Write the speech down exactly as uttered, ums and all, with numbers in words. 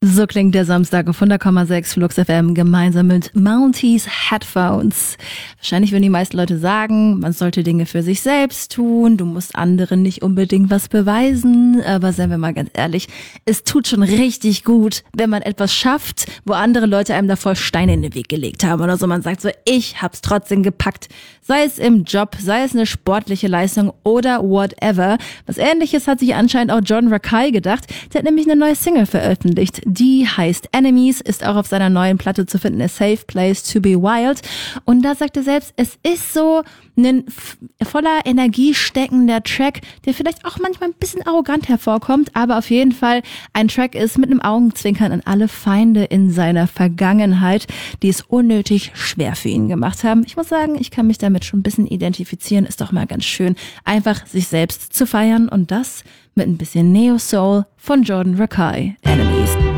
So klingt der Samstag von der Komma sechs Flux F M gemeinsam mit Mounties Headphones. Wahrscheinlich würden die meisten Leute sagen, man sollte Dinge für sich selbst tun, du musst anderen nicht unbedingt was beweisen, aber seien wir mal ganz ehrlich, es tut schon richtig gut, wenn man etwas schafft, wo andere Leute einem davor Steine in den Weg gelegt haben oder so. Man sagt so, ich hab's trotzdem gepackt. Sei es im Job, sei es eine sportliche Leistung oder whatever. Was Ähnliches hat sich anscheinend auch Jordan Rakei gedacht. Der hat nämlich eine neue Single veröffentlicht. Die heißt Enemies, ist auch auf seiner neuen Platte zu finden, A Safe Place to be Wild. Und da sagt er selbst, es ist so ein voller Energie steckender Track, der vielleicht auch manchmal ein bisschen arrogant hervorkommt, aber auf jeden Fall ein Track ist mit einem Augenzwinkern an alle Feinde in seiner Vergangenheit, die es unnötig schwer für ihn gemacht haben. Ich muss sagen, ich kann mich damit schon ein bisschen identifizieren. Ist doch mal ganz schön, einfach sich selbst zu feiern und das mit ein bisschen Neo-Soul von Jordan Rakei.